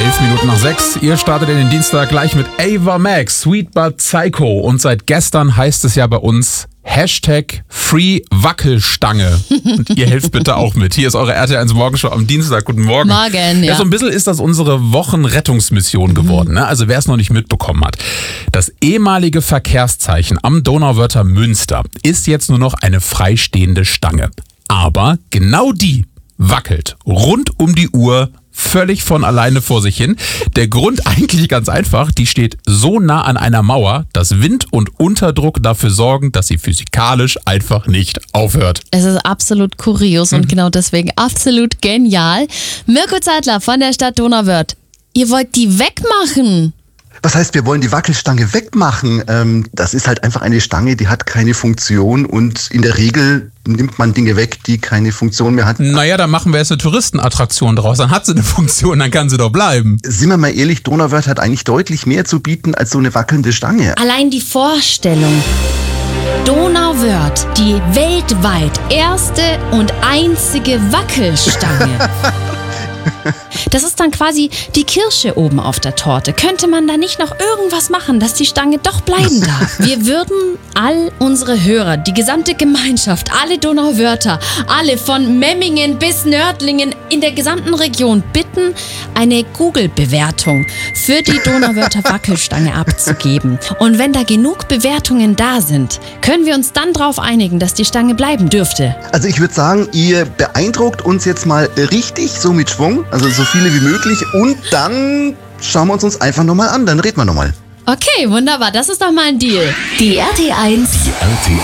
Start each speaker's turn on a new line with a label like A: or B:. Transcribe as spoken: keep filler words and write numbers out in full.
A: Elf Minuten nach sechs. Ihr startet in den Dienstag gleich mit Ava Max, Sweet But Psycho. Und seit gestern heißt es ja bei uns Hashtag Free Wackelstange. Und ihr helft bitte auch mit. Hier ist eure R T L eins Morgenshow am Dienstag. Guten Morgen.
B: Morgen, ja.
A: Ja, so ein bisschen ist das unsere Wochenrettungsmission geworden. Ne? Also wer es noch nicht mitbekommen hat. Das ehemalige Verkehrszeichen am Donauwörther Münster ist jetzt nur noch eine freistehende Stange. Aber genau die wackelt rund um die Uhr völlig von alleine vor sich hin. Der Grund eigentlich ganz einfach, die steht so nah an einer Mauer, dass Wind und Unterdruck dafür sorgen, dass sie physikalisch einfach nicht aufhört.
B: Es ist absolut kurios und genau deswegen absolut genial. Mirko Zeitler von der Stadt Donauwörth, ihr wollt die wegmachen.
C: Was heißt, wir wollen die Wackelstange wegmachen? Ähm, das ist halt einfach eine Stange, die hat keine Funktion und in der Regel nimmt man Dinge weg, die keine Funktion mehr hat.
A: Naja, dann machen wir jetzt eine Touristenattraktion draus. Dann hat sie eine Funktion, dann kann sie doch bleiben.
C: Sind wir mal ehrlich, Donauwörth hat eigentlich deutlich mehr zu bieten als so eine wackelnde Stange.
B: Allein die Vorstellung. Donauwörth, die weltweit erste und einzige Wackelstange. Das ist dann quasi die Kirsche oben auf der Torte. Könnte man da nicht noch irgendwas machen, dass die Stange doch bleiben darf? Wir würden all unsere Hörer, die gesamte Gemeinschaft, alle Donauwörther, alle von Memmingen bis Nördlingen in der gesamten Region bitten, eine Google-Bewertung für die Donauwörther Wackelstange abzugeben. Und wenn da genug Bewertungen da sind, können wir uns dann darauf einigen, dass die Stange bleiben dürfte.
C: Also ich würde sagen, ihr beeindruckt uns jetzt mal richtig, so mit Schwung, also so viele wie möglich und dann schauen wir uns uns einfach nochmal an, dann reden wir nochmal.
B: Okay, wunderbar, das ist doch mal ein Deal.
D: Die R T eins
E: Die R T